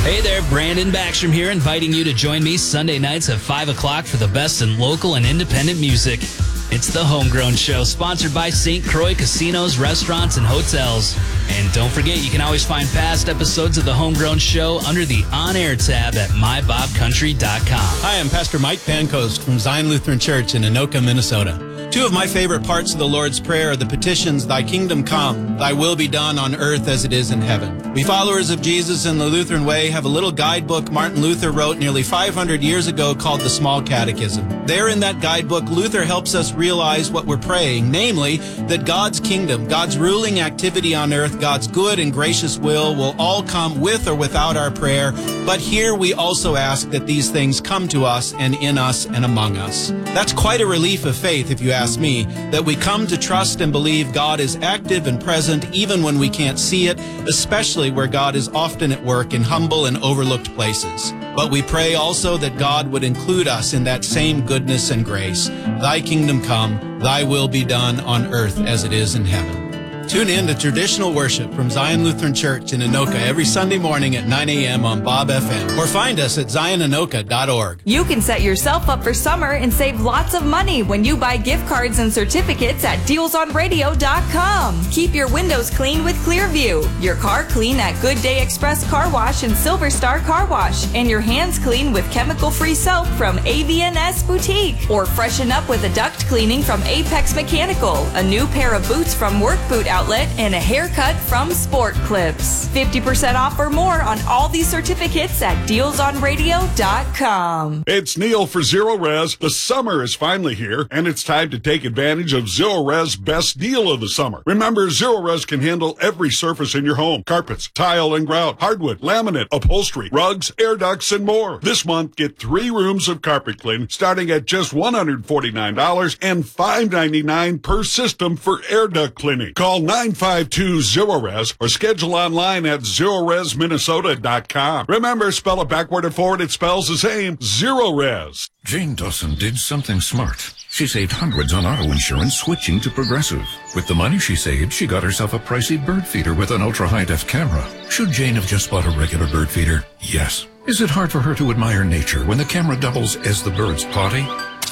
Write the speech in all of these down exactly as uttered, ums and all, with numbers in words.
Hey there, Brandon Backstrom here, inviting you to join me Sunday nights at five o'clock for the best in local and independent music. It's The Homegrown Show, sponsored by Saint Croix Casinos, Restaurants, and Hotels. And don't forget, you can always find past episodes of The Homegrown Show under the On-Air tab at my bob country dot com. Hi, I'm Pastor Mike Pancoast from Zion Lutheran Church in Anoka, Minnesota. Two of my favorite parts of the Lord's Prayer are the petitions, Thy kingdom come, Thy will be done on earth as it is in heaven. We followers of Jesus in the Lutheran way have a little guidebook Martin Luther wrote nearly five hundred years ago called the Small Catechism. There in that guidebook, Luther helps us realize what we're praying, namely that God's kingdom, God's ruling activity on earth, God's good and gracious will will all come with or without our prayer. But here we also ask that these things come to us and in us and among us. That's quite a relief of faith, if you ask me, that we come to trust and believe God is active and present even when we can't see it, especially where God is often at work in humble and overlooked places. But we pray also that God would include us in that same goodness and grace. Thy kingdom come, Thy will be done on earth as it is in heaven. Tune in to traditional worship from Zion Lutheran Church in Anoka every Sunday morning at nine a.m. on Bob F M, or find us at zion anoka dot org. You can set yourself up for summer and save lots of money when you buy gift cards and certificates at deals on radio dot com. Keep your windows clean with Clearview, your car clean at Good Day Express Car Wash and Silver Star Car Wash, and your hands clean with chemical-free soap from A V N S Boutique, or freshen up with a duct cleaning from Apex Mechanical, a new pair of boots from Work Boot Outlet, and a haircut from Sport Clips. fifty percent off or more on all these certificates at deals on radio dot com. It's Neil for Zero Res. The summer is finally here, and it's time to take advantage of Zero Res' best deal of the summer. Remember, Zero Res can handle every surface in your home: carpets, tile and grout, hardwood, laminate, upholstery, rugs, air ducts, and more. This month, get three rooms of carpet clean starting at just one hundred forty-nine dollars and five ninety-nine per system for air duct cleaning. Call nine five two zero res or schedule online at zero res minnesota dot com. Remember, spell it backward and forward, it spells the same: Zero Res. Jane Dawson did something smart. She saved hundreds on auto insurance switching to Progressive. With the money she saved, she got herself a pricey bird feeder with an ultra-high-def camera. Should Jane have just bought a regular bird feeder? Yes. Is it hard for her to admire nature when the camera doubles as the bird's potty?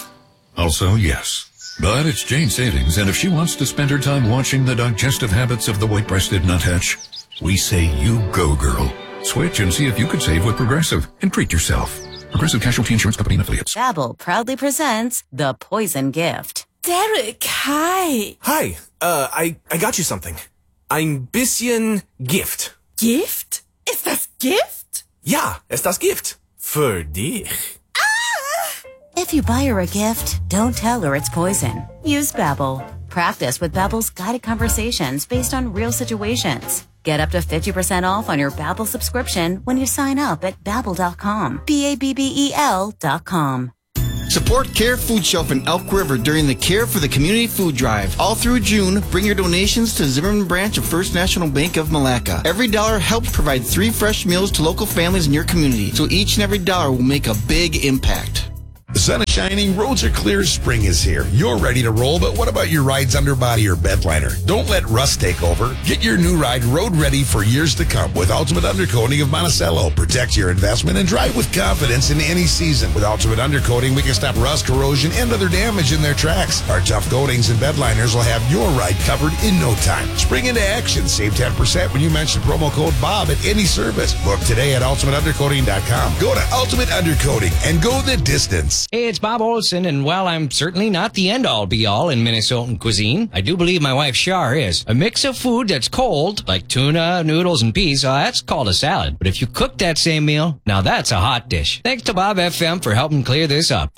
Also, yes. But it's Jane's savings, and if she wants to spend her time watching the digestive habits of the white-breasted nuthatch, we say you go, girl. Switch and see if you could save with Progressive and treat yourself. Progressive Casualty Insurance Company and Affiliates. Babbel proudly presents The Poison Gift. Derek, hi. Hi, uh, I, I got you something. Ein bisschen Gift. Gift? Ist das Gift? Ja, ist das Gift. Für dich. If you buy her a gift, don't tell her it's poison. Use Babbel. Practice with Babbel's guided conversations based on real situations. Get up to fifty percent off on your Babbel subscription when you sign up at babbel dot com. B A B B E L dot com. Support Care Food Shelf in Elk River during the Care for the Community Food Drive. All through June, bring your donations to Zimmerman Branch of First National Bank of Malacca. Every dollar helps provide three fresh meals to local families in your community, so each and every dollar will make a big impact. The sun is shining, roads are clear, spring is here. You're ready to roll, but what about your ride's underbody or bed liner? Don't let rust take over. Get your new ride road ready for years to come with Ultimate Undercoating of Monticello. Protect your investment and drive with confidence in any season. With Ultimate Undercoating, we can stop rust, corrosion, and other damage in their tracks. Our tough coatings and bed liners will have your ride covered in no time. Spring into action. Save ten percent when you mention promo code BOB at any service. Book today at ultimate undercoating dot com. Go to Ultimate Undercoating and go the distance. Hey, it's Bob Olson, and while I'm certainly not the end-all be-all in Minnesotan cuisine, I do believe my wife Char is. A mix of food that's cold, like tuna, noodles, and peas, uh, that's called a salad. But if you cook that same meal, now that's a hot dish. Thanks to Bob F M for helping clear this up.